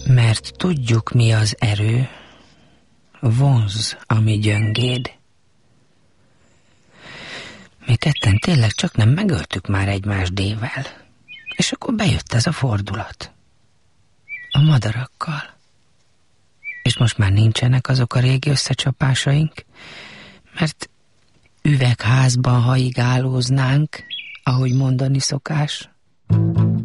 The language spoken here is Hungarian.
Mert tudjuk, mi az erő, vonz, ami gyöngéd. Mi ketten tényleg csak nem megöltük már egymást dével. És akkor bejött ez a fordulat. A madarakkal. És most már nincsenek azok a régi összecsapásaink, mert üvegházban haigálóznánk, ahogy mondani szokás.